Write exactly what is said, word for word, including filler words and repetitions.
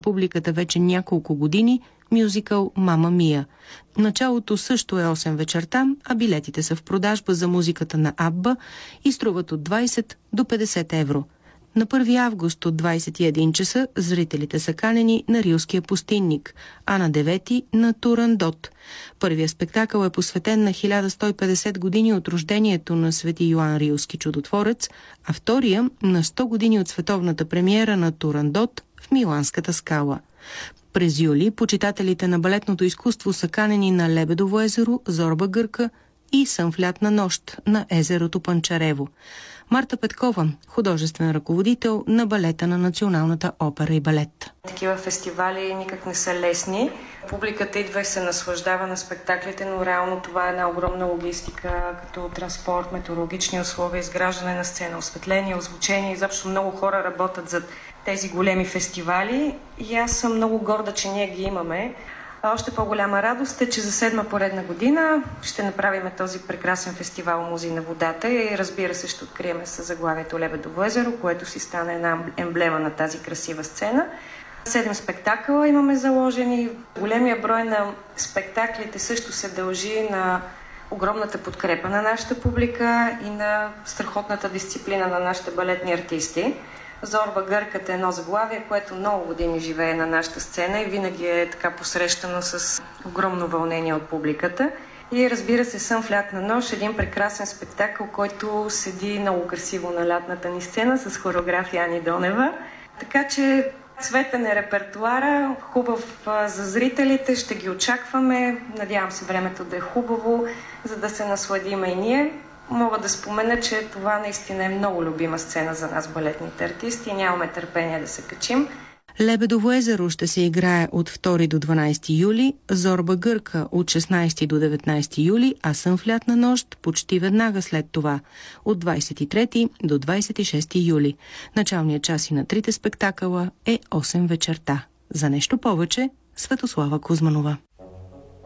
публиката вече няколко години мюзикъл «Мама Мия». Началото също е осем вечерта, а билетите са в продажба за музиката на Абба и струват от двайсет до петдесет евро. На първи август от двайсет и един часа зрителите са канени на Рилския пустинник, а на девети на Турандот. Първият спектакъл е посветен на хиляда сто и петдесет години от рождението на свети Йоан Рилски чудотворец, а втория на сто години от световната премиера на Турандот в Миланската скала. През юли почитателите на балетното изкуство са канени на Лебедово езеро, Зорба Гърка и Сън в лятна нощ на езерото Панчарево. Марта Петкова, художествен ръководител на балета на Националната опера и балет. Такива фестивали никак не са лесни. Публиката идва и се наслаждава на спектаклите, но реално това е една огромна логистика, като транспорт, метеорологични условия, изграждане на сцена, осветление, озвучение. Изобщо много хора работят за тези големи фестивали и аз съм много горда, че ние ги имаме. Още по-голяма радост е, че за седма поредна година ще направим този прекрасен фестивал Музеи на водата и разбира се ще открием със заглавието Лебедово езеро, което си стане една емблема на тази красива сцена. Седем спектакъла имаме заложени. Големия брой на спектаклите също се дължи на огромната подкрепа на нашата публика и на страхотната дисциплина на нашите балетни артисти. Зорба Гърката е едно заглавие, което много години живее на нашата сцена и винаги е така посрещано с огромно вълнение от публиката. И разбира се, Сън в лятна нощ, един прекрасен спектакъл, който седи много красиво на лятната ни сцена с хореография Ани Донева. Така че цветен е репертуара, хубав за зрителите, ще ги очакваме. Надявам се времето да е хубаво, за да се насладиме и ние. Мога да спомена, че това наистина е много любима сцена за нас, балетните артисти, и нямаме търпение да се качим. Лебедово езеро ще се играе от втори до дванайсети юли, Зорба Гърка от шестнайсети до деветнайсети юли, а Сън в лятна нощ почти веднага след това, от двайсет и трети до двайсет и шести юли. Началният час и на трите спектакъла е осем вечерта. За нещо повече, Светослава Кузманова.